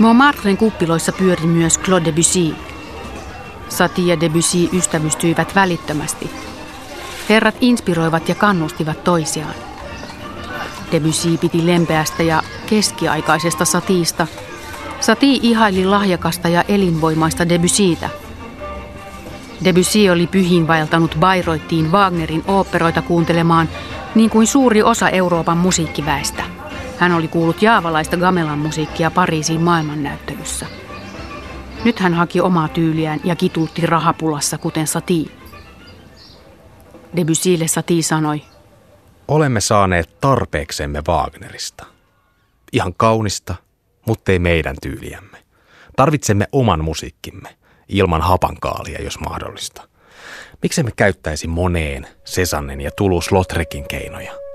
Montmartren kuppiloissa pyöri myös Claude Debussy. Satie ja Debussy ystävystyivät välittömästi. Herrat inspiroivat ja kannustivat toisiaan. Debussy piti lempeästä ja keskiaikaisesta Satiesta. Satie ihaili lahjakasta ja elinvoimaista Debussytä. Debussy oli pyhiin vaeltanut Bayreuttiin Wagnerin oopperoita kuuntelemaan, niin kuin suuri osa Euroopan musiikkiväestä. Hän oli kuullut jaavalaista gamelan musiikkia Pariisin maailmannäyttelyssä. Nyt hän haki omaa tyyliään ja kituutti rahapulassa, kuten Satie. Debussylle Satie sanoi: olemme saaneet tarpeeksemme Wagnerista. Ihan kaunista, mutta ei meidän tyyliämme. Tarvitsemme oman musiikkimme, ilman hapankaalia, jos mahdollista. Miksemme käyttäisi Moneen, Cézannen ja Toulouse-Lautrecin keinoja?